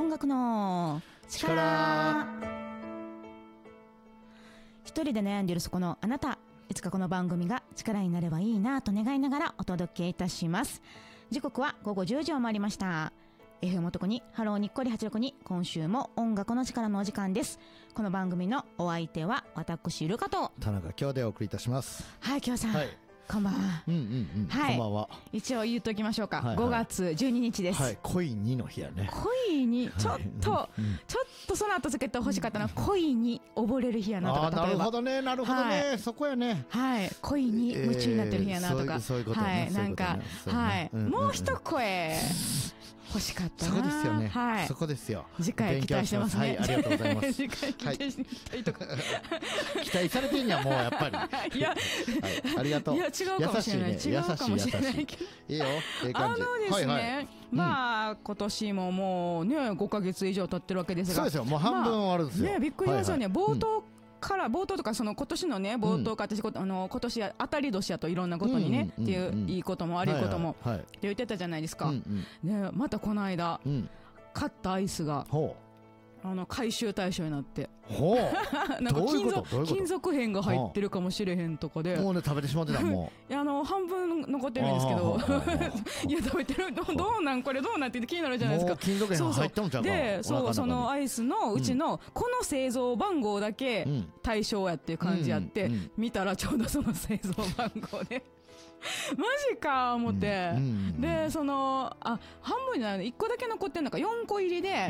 音楽の力。一人で悩んでいるそこのあなた、いつかこの番組が力になればいいなと願いながらお届けいたします。時刻は午後10時を回りました。FM 男にハローにっこり862、今週も音楽の力のお時間です。この番組のお相手は私ルカと田中京でお送りいたします。 はい、京さん、はい、こんばんは。 はい、こんばんは。 一応言っときましょうか。5月12日です。 はい、恋2の日やね。 恋にちょっとその後つけてほしかったのは恋に溺れる日やなとか。 なるほどね、なるほどね、そこやね。 はい、恋に夢中になってる日やなとか。 そういうことね。 はい、なんか、はい、もう一声欲しかったな。 そこですよね。 はい、 そこですよ。 次回期待してますね。 はい、ありがとうございます。 次回期待したいとか。 期待されてんやもうやっぱり。いや、ありがとう。 いや違うかもしれない。違うかもしれないけど。 いいよ。 ですね。まあ今年ももうね5ヶ月以上経ってるわけですが。 そうですよ。もう半分終わるんですよ。 ね、びっくりしますよね。冒頭とかその今年のね冒頭か私今年当たり年やといろんなことにねっていういいことも悪いこともって言ってたじゃないですか。ね、またこの間買ったアイスが回収対象になって、なんか金属片が入ってるかもしれへんとかで、 もうね食べてしまってたもう半分残ってるんですけど、いや食べてるどうなんこれどうなんって気になるじゃないですか。 金属片入ってもちゃうか。 でそのアイスのうちのこの製造番号だけ対象やっていう感じやって、見たらちょうどその製造番号でマジか思って、で半分じゃない1個だけ残ってんのか4個入りで